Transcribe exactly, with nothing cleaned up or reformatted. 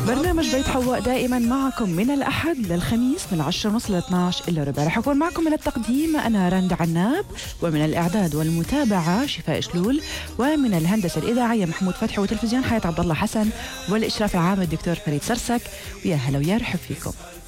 برنامج بيت حواء دائما معكم من الأحد للخميس من العشرة ونص لاثنى عشر إلا ربع. رح أكون معكم من التقديم أنا رند عناب، ومن الإعداد والمتابعة شفاء شلول، ومن الهندسة الإذاعية محمود فتحي، وتلفزيون حياة عبد الله حسن، والإشراف العام الدكتور فريد سرسك. ويا هلا ويا رحب فيكم.